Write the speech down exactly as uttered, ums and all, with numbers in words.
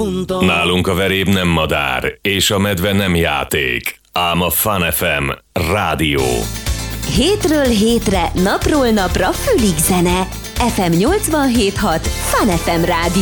Nálunk a veréb nem madár, és a medve nem játék, ám a Fun ef em rádió. Hétről hétre, napról napra fülig zene. ef em nyolcvanhét hat Fun ef em rádió.